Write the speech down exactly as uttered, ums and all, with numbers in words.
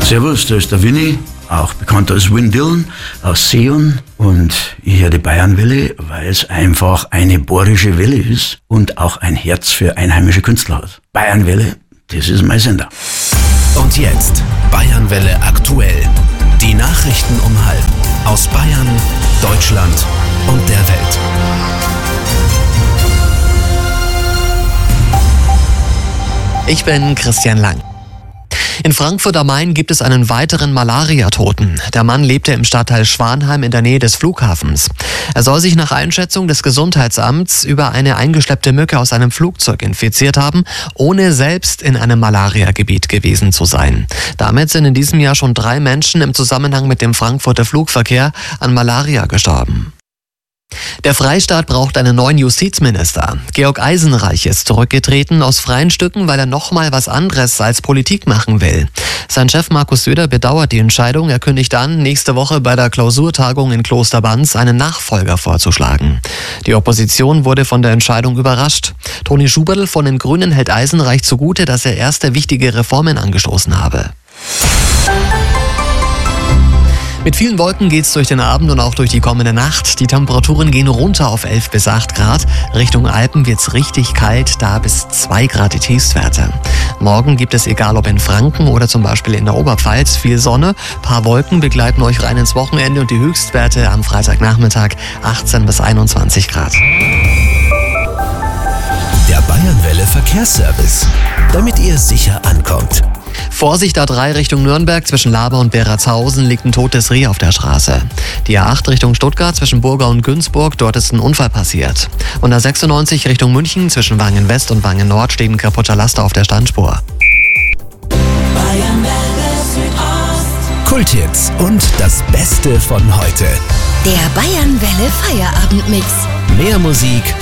Servus, da ist der Winnie, auch bekannt als Win Dillon aus Seon. Und ich höre die Bayernwelle, weil es einfach eine bohrische Welle ist und auch ein Herz für einheimische Künstler hat. Bayernwelle, das ist mein Sender. Und jetzt Bayernwelle aktuell. Die Nachrichten um halb aus Bayern, Deutschland und der Welt. Ich bin Christian Lang. In Frankfurt am Main gibt es einen weiteren Malaria-Toten. Der Mann lebte im Stadtteil Schwanheim in der Nähe des Flughafens. Er soll sich nach Einschätzung des Gesundheitsamts über eine eingeschleppte Mücke aus einem Flugzeug infiziert haben, ohne selbst in einem Malaria-Gebiet gewesen zu sein. Damit sind in diesem Jahr schon drei Menschen im Zusammenhang mit dem Frankfurter Flugverkehr an Malaria gestorben. Der Freistaat braucht einen neuen Justizminister. Georg Eisenreich ist zurückgetreten aus freien Stücken, weil er nochmal was anderes als Politik machen will. Sein Chef Markus Söder bedauert die Entscheidung. Er kündigt an, nächste Woche bei der Klausurtagung in Kloster Banz einen Nachfolger vorzuschlagen. Die Opposition wurde von der Entscheidung überrascht. Toni Schuberl von den Grünen hält Eisenreich zugute, dass er erste wichtige Reformen angestoßen habe. Mit vielen Wolken geht's durch den Abend und auch durch die kommende Nacht. Die Temperaturen gehen runter auf elf bis acht Grad. Richtung Alpen wird's richtig kalt, da bis zwei Grad die Tiefstwerte. Morgen gibt es, egal ob in Franken oder zum Beispiel in der Oberpfalz, viel Sonne. Paar Wolken begleiten euch rein ins Wochenende und die Höchstwerte am Freitagnachmittag achtzehn bis einundzwanzig Grad. Der Bayernwelle Verkehrsservice, damit ihr sicher ankommt. Vorsicht A drei Richtung Nürnberg, zwischen Laber und Beratshausen liegt ein totes Reh auf der Straße. Die A acht Richtung Stuttgart, zwischen Burgau und Günzburg, dort ist ein Unfall passiert. Und A sechsundneunzig Richtung München, zwischen Wangen West und Wangen Nord steht ein kaputter Laster auf der Standspur. Kulthits und das Beste von heute. Der Bayernwelle Feierabendmix. Mehr Musik